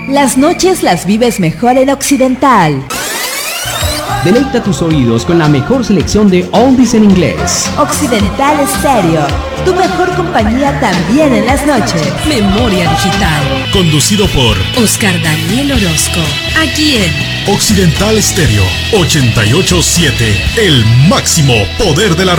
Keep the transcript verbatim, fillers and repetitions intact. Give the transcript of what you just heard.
Las noches las vives mejor en Occidental. Deleita tus oídos con la mejor selección de oldies en inglés. Occidental Stereo, tu mejor compañía también en las noches. Memoria Digital. Conducido por Oscar Daniel Orozco. Aquí en Occidental Stereo ochenta y ocho punto siete. El máximo poder de la radio.